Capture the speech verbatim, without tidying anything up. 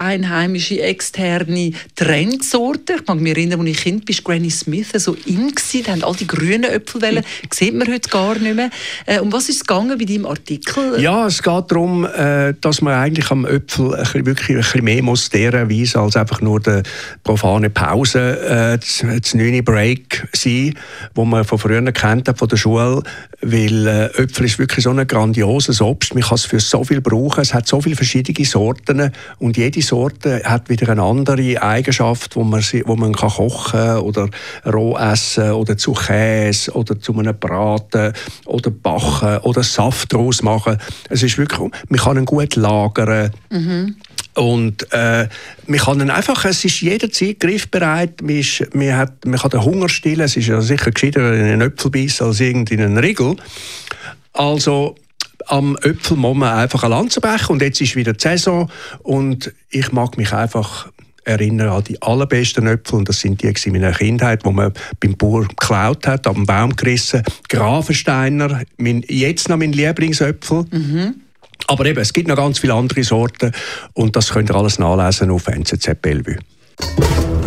einheimische, externe Trendsorten. Ich mag mich erinnern, als ich Kind war, Granny Smith so in gewesen. Da haben all die grünen Äpfelwellen. Das sieht man heute gar nicht mehr. Äh, um was ist es gegangen bei deinem Artikel? Ja, es geht darum, äh, dass man eigentlich am Äpfel ein bisschen, wirklich ein bisschen mehr muss derweise als einfach nur die profane Pause, äh, das, das neue Break sein, wo man von früher kennt hat, von der Schule, weil äh, Äpfel ist wirklich so ein grandioses Obst. Man kann es für so viel brauchen. Es hat so viele verschiedene Sorten und jede Sorte hat wieder eine andere Eigenschaft, wo man, wo man kann kochen oder roh essen oder zu Käse oder zu einem Braten oder backen oder Saft daraus machen. Es ist wirklich, man kann ihn gut lagern. Mhm. Und äh, man kann ihn einfach, es ist jederzeit griffbereit, man, ist, man, hat, man kann den Hunger stillen, es ist ja sicher gescheiter in einen Äpfelbiss als in einen Riegel. Also am Äpfel muss man einfach eine Lanze brechen und jetzt ist wieder die Saison und ich mag mich einfach erinnern an die allerbesten Äpfel und das sind die in meiner Kindheit, die man beim Bauer geklaut hat, am Baum gerissen. Grafensteiner, mein, jetzt noch mein Lieblingsäpfel. Mhm. Aber eben, es gibt noch ganz viele andere Sorten und das könnt ihr alles nachlesen auf N Z Z Bellevue.